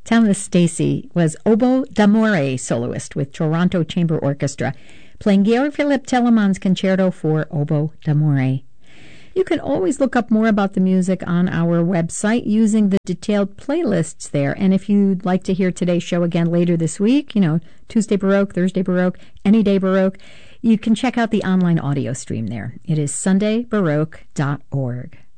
Thomas Stacy was oboe d'amore soloist with Toronto Chamber Orchestra, playing Georg Philipp Telemann's Concerto for Oboe d'Amore. You can always look up more about the music on our website using the detailed playlists there. And if you'd like to hear today's show again later this week, Tuesday Baroque, Thursday Baroque, any day Baroque, you can check out the online audio stream there. It is sundaybaroque.org.